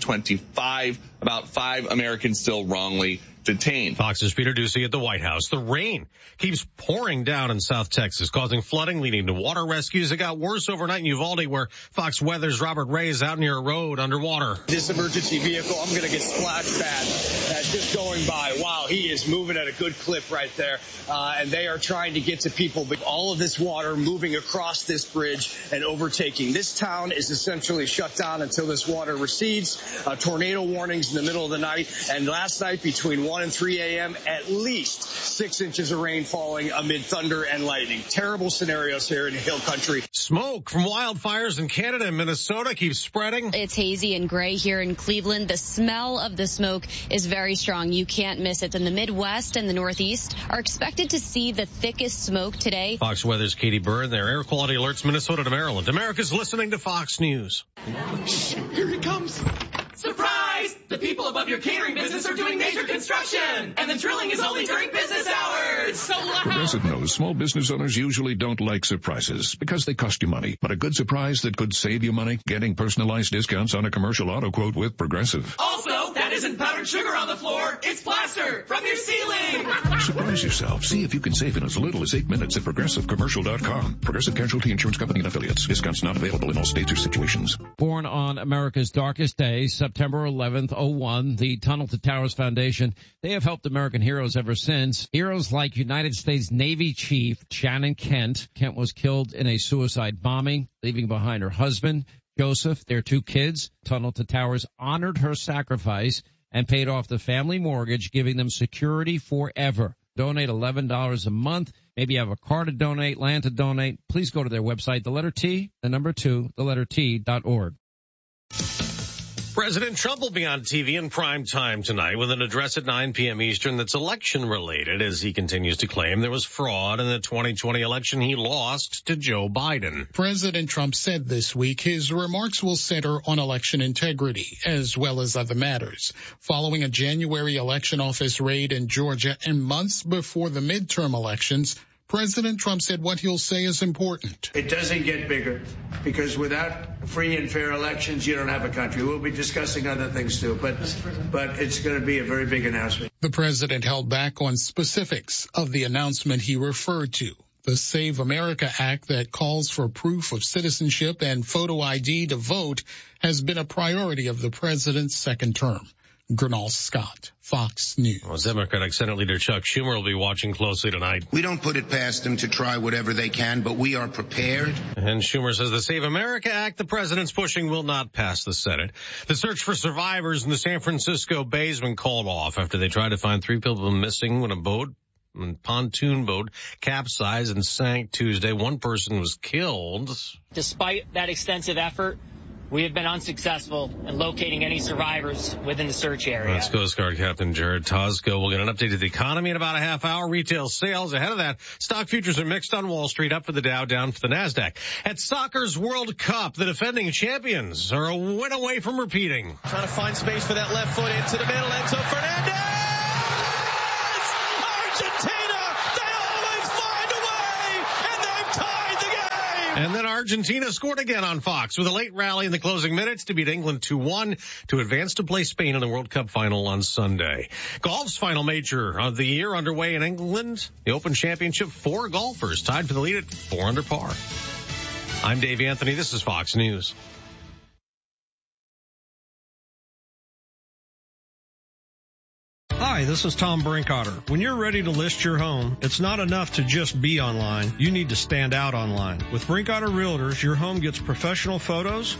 2025. About 5 Americans still wrongly detained. Fox's Peter Doocy at the White House. The rain keeps pouring down in South Texas, causing flooding, leading to water rescues. It got worse overnight in Uvalde, where Fox Weather's Robert Ray is out near a road underwater. This emergency vehicle, I'm going to get splashed bad. Just going by. Wow, he is moving at a good clip right there. And they are trying to get to people. But all of this water moving across this bridge and overtaking. This town is essentially shut down until this water recedes. Tornado warnings in the middle of the night. And last night between 1 and 3 a.m., at least 6 inches of rain falling amid thunder and lightning. Terrible scenarios here in Hill Country. Smoke from wildfires in Canada and Minnesota keeps spreading. It's hazy and gray here in Cleveland. The smell of the smoke is very strong. You can't miss it. And the Midwest and the Northeast are expected to see the thickest smoke today. Fox Weather's Katie Byrne. Their air quality alerts Minnesota to Maryland. America's listening to Fox News. Shh, here he comes. Surprise! The people above your catering business are doing major construction, and the drilling is only during business hours. So loud. Progressive knows small business owners usually don't like surprises because they cost you money. But a good surprise that could save you money? Getting personalized discounts on a commercial auto quote with Progressive. Also, that isn't powdered sugar on the floor. It's plaster from your ceiling. Surprise yourself. See if you can save in as little as 8 minutes at ProgressiveCommercial.com. Progressive Casualty Insurance Company and Affiliates. Discounts not available in all states or situations. Born on America's darkest day, September 11th, 01, the Tunnel to Towers Foundation, they have helped American heroes ever since. Heroes like United States Navy Chief Shannon Kent. Kent was killed in a suicide bombing, leaving behind her husband, Joseph, their 2 kids. Tunnel to Towers honored her sacrifice and paid off the family mortgage, giving them security forever. Donate $11 a month. Maybe you have a car to donate, land to donate. Please go to their website, the letter T, the number 2, the letter T.org. President Trump will be on TV in prime time tonight with an address at 9 p.m. Eastern that's election-related, as he continues to claim there was fraud in the 2020 election he lost to Joe Biden. President Trump said this week his remarks will center on election integrity, as well as other matters. Following a January election office raid in Georgia and months before the midterm elections, President Trump said what he'll say is important. It doesn't get bigger because without free and fair elections, you don't have a country. We'll be discussing other things too, but it's going to be a very big announcement. The president held back on specifics of the announcement he referred to. The Save America Act that calls for proof of citizenship and photo ID to vote has been a priority of the president's second term. Gernal Scott, Fox News. Well, Democratic Senate Leader Chuck Schumer will be watching closely tonight. We don't put it past them to try whatever they can, but we are prepared. And Schumer says the Save America Act the president's pushing will not pass the Senate. The search for survivors in the San Francisco Bay has been called off after they tried to find 3 people missing when a pontoon boat capsized and sank Tuesday. 1 person was killed. Despite that extensive effort, we have been unsuccessful in locating any survivors within the search area. That's Coast Guard Captain Jared Tosco. We'll get an update of the economy in about a half hour. Retail sales ahead of that. Stock futures are mixed on Wall Street, up for the Dow, down for the NASDAQ. At soccer's World Cup, the defending champions are a win away from repeating. Trying to find space for that left foot into the middle. Enzo Fernandez! Argentina! They always find a way! And they've tied the game! And then Argentina scored again on Fox with a late rally in the closing minutes to beat England 2-1 to advance to play Spain in the World Cup final on Sunday. Golf's final major of the year underway in England. The Open Championship, 4 golfers tied for the lead at 4 under par. I'm Dave Anthony. This is Fox News. Hi, this is Tom Brinkotter. When you're ready to list your home, it's not enough to just be online. You need to stand out online. With Brinkotter Realtors, your home gets professional photos,